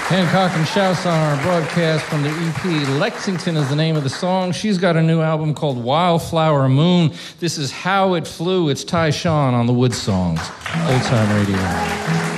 Hancock and Shouse on our broadcast from the EP. Lexington is the name of the song. She's got a new album called Wildflower Moon. This is How It Flew. It's Ty Sean on the Wood Songs. Old Time Radio.